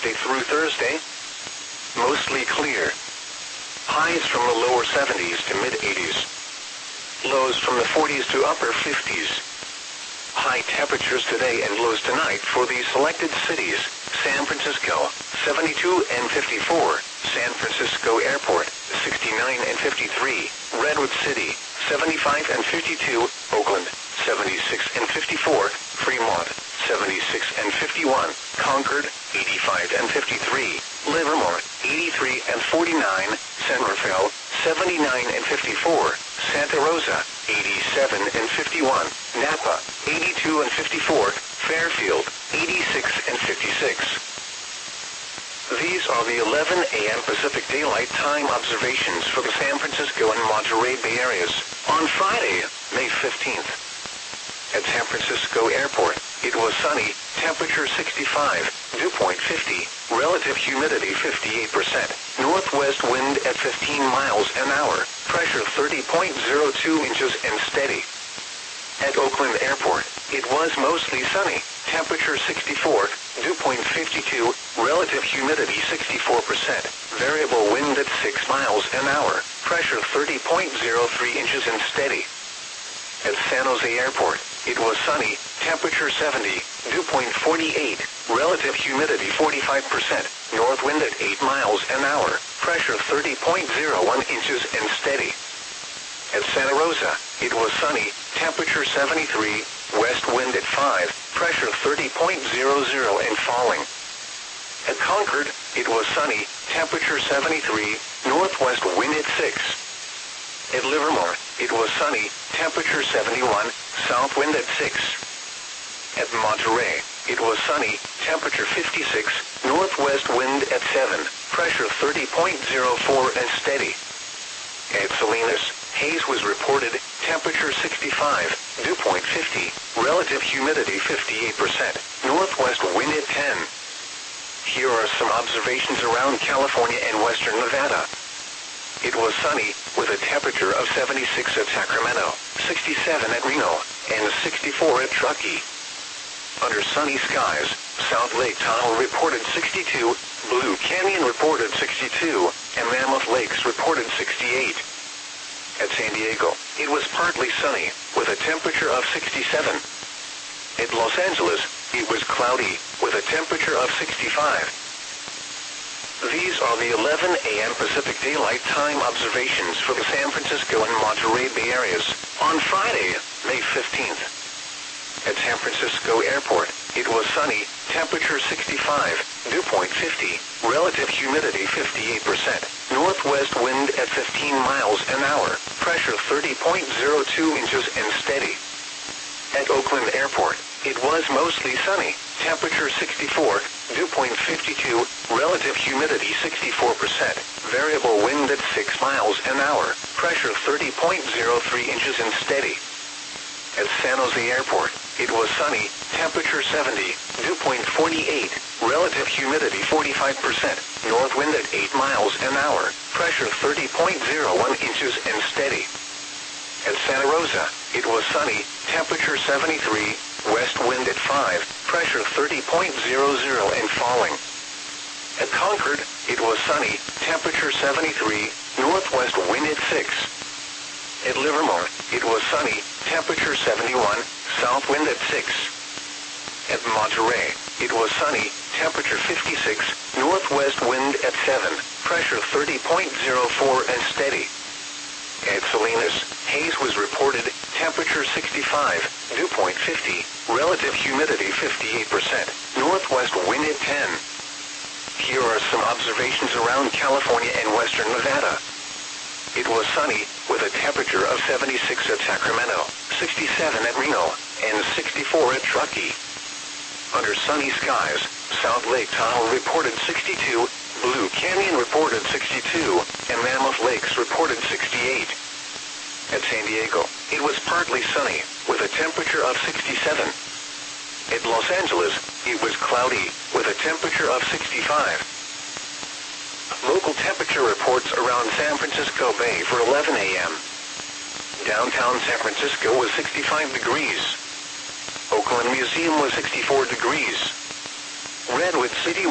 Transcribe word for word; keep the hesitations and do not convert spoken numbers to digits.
Wednesday through Thursday, mostly clear. Highs from the lower seventies to mid-eighties. Lows from the forties to upper fifties. High temperatures today and lows tonight for the selected cities: San Francisco, seventy-two and fifty-four, San Francisco Airport, sixty-nine and fifty-three, Redwood City, seventy-five and fifty-two, Oakland, seventy-six and fifty-four, Fremont, seventy-six and fifty-one, Concord, eighty-five and fifty-three, Livermore, eighty-three and forty-nine, San Rafael, seventy-nine and fifty-four, Santa Rosa, eighty-seven and fifty-one, Napa, eighty-two and fifty-four, Fairfield, eighty-six and fifty-six. These are the eleven a m Pacific Daylight Time observations for the San Francisco and Monterey Bay areas on Friday, May fifteenth. At San Francisco Airport, it was sunny, temperature sixty-five, dew point fifty, relative humidity fifty-eight percent, northwest wind at fifteen miles an hour, pressure thirty point zero two inches and steady. At Oakland Airport, it was mostly sunny, temperature sixty-four, dew point fifty-two, relative humidity sixty-four percent, variable wind at six miles an hour, pressure thirty point zero three inches and steady. At San Jose Airport, it was sunny, temperature seventy, dew point forty-eight, relative humidity forty-five percent, north wind at eight miles an hour, pressure thirty point zero one inches and steady. At Santa Rosa, it was sunny, temperature seventy-three, west wind at five, pressure thirty point zero zero and falling. At Concord, it was sunny, temperature seventy-three, northwest wind at six. At Livermore, it was sunny, temperature seventy-one, south wind at six. At Monterey, it was sunny, temperature fifty-six, northwest wind at seven, pressure thirty point zero four and steady. At Salinas, haze was reported, temperature sixty-five, dew point fifty, relative humidity fifty-eight percent, northwest wind at ten. Here are some observations around California and western Nevada. It was sunny, with a temperature of seventy-six at Sacramento, sixty-seven at Reno, and sixty-four at Truckee. Under sunny skies, South Lake Tahoe reported sixty-two, Blue Canyon reported sixty-two, and Mammoth Lakes reported sixty-eight. At San Diego, it was partly sunny, with a temperature of sixty-seven. At Los Angeles, it was cloudy, with a temperature of sixty-five. These are the eleven a m Pacific Daylight Time observations for the San Francisco and Monterey Bay areas on Friday, May fifteenth. At San Francisco Airport, it was sunny, temperature sixty-five, dew point fifty, relative humidity fifty-eight percent, northwest wind at fifteen miles an hour, pressure thirty point zero two inches and steady. At Oakland Airport, it was mostly sunny, temperature sixty-four, dew point fifty-two, relative humidity sixty-four percent, variable wind at six miles an hour, pressure thirty point zero three inches and steady. At San Jose Airport, it was sunny, temperature seventy, dew point forty-eight, relative humidity forty-five percent, north wind at eight miles an hour, pressure thirty point zero one inches and steady. At Santa Rosa, it was sunny, temperature seventy-three, west wind at five, pressure thirty point zero zero and falling. At Concord, it was sunny, temperature seventy-three, northwest wind at six. At Livermore, it was sunny, temperature seventy-one, south wind at six. At Monterey, it was sunny, temperature fifty-six, northwest wind at seven, pressure thirty point zero four and steady. At Salinas, haze was reported, temperature sixty-five, dew point fifty, relative humidity fifty-eight percent, northwest wind at ten. Here are some observations around California and western Nevada. It was sunny, with a temperature of seventy-six at Sacramento, sixty-seven at Reno, and sixty-four at Truckee. Under sunny skies, South Lake Tahoe reported sixty-two, Blue Canyon reported sixty-two, and Mammoth Lakes reported sixty-eight. At San Diego, it was partly sunny, with a temperature of sixty-seven. At Los Angeles, it was cloudy, with a temperature of sixty-five. Local temperature reports around San Francisco Bay for eleven a m Downtown San Francisco was sixty-five degrees. Oakland Museum was sixty-four degrees. Redwood City